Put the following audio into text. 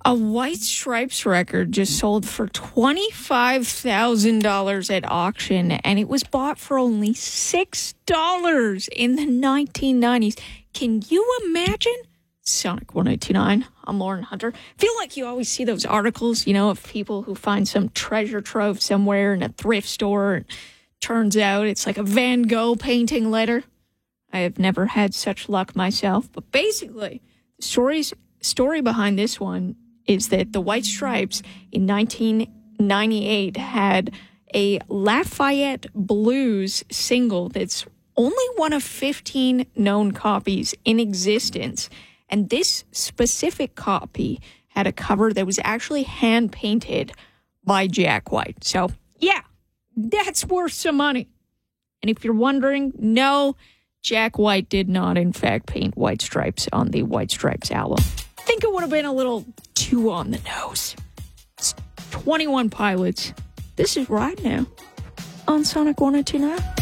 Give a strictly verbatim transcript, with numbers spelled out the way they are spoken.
A White Stripes record just sold for twenty-five thousand dollars at auction, and it was bought for only six dollars in the nineteen nineties. Can you imagine? Sonic one eighty-nine. I'm Lauren Hunter. Feel like you always see those articles, you know, of people who find some treasure trove somewhere in a thrift store. And turns out it's like a Van Gogh painting letter. I have never had such luck myself. But basically, the story's, story behind this one is that the White Stripes in nineteen ninety-eight had a Lafayette Blues single that's only one of fifteen known copies in existence. And this specific copy had a cover that was actually hand-painted by Jack White. So, yeah, that's worth some money. And if you're wondering, no, Jack White did not, in fact, paint White Stripes on the White Stripes album. I think it would have been a little too on the nose. It's twenty-one Pilots. This is Right Now on Sonic one oh two point nine.